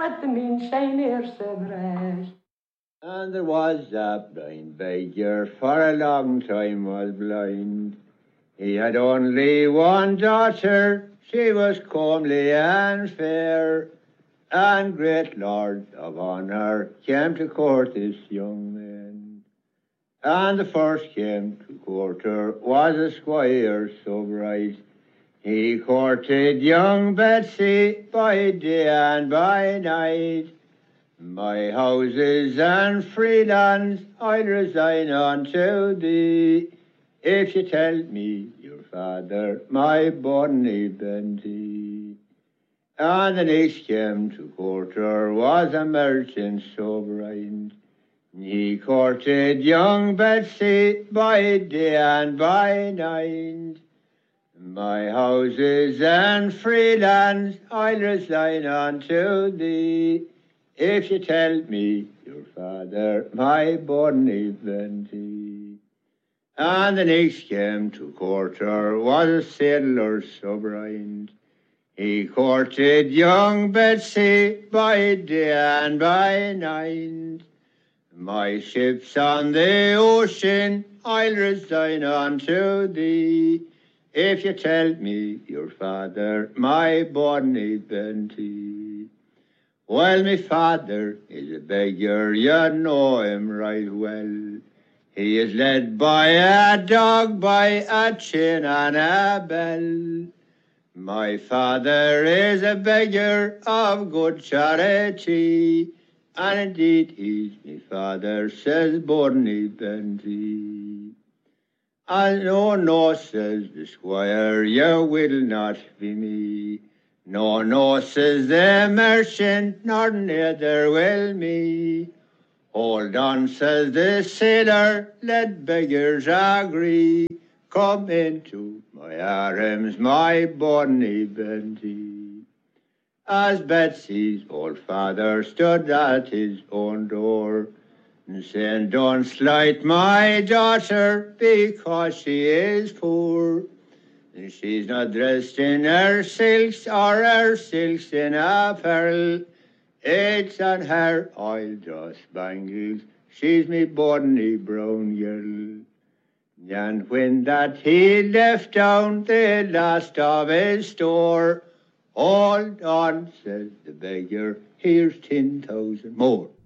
at the mean shiny breast. And there was a blind beggar for a long time was blind. He had only one daughter, she was comely and fair, and great lords of honour came to court this young man. And the first came to court her was a squire so bright. He courted young Betsy by day and by night. My houses and free lands I'll resign unto thee, if you tell me your father, my bonny Benty. And the next came to court her was a merchant so bright. He courted young Betsy by day and by night. My houses and free lands I'll resign unto thee, if you tell me your father, my bonny Benty. And the next came to court her was a sailor so bright. He courted young Betsy by day and by night. My ships on the ocean I'll resign unto thee, if you tell me your father, my bonny Benty. Well, my father is a beggar, you know him right well. He is led by a dog, by a chain and a bell. My father is a beggar of good charity, and indeed he's my father, says bonny Benty. And no, no, says the squire, you will not be me. No, no, says the merchant, nor neither will me. Hold on, says the sailor, let beggars agree. Come into my arms, my bonny Benty. As Betsy's old father stood at his own door, and saying, don't slight my daughter because she is poor. And she's not dressed in her silks or her silks in apparel. It's on her oil dust bangles, she's me bonny brown girl. And when that he left down the last of his store, hold on, says the beggar, here's 10,000 more.